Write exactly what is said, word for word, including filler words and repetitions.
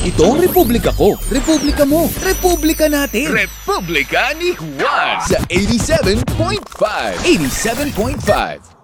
Ito ang republika ko. Republika mo. Republika natin. Republika ni Juan Sa eighty-seven point five. eighty-seven point five.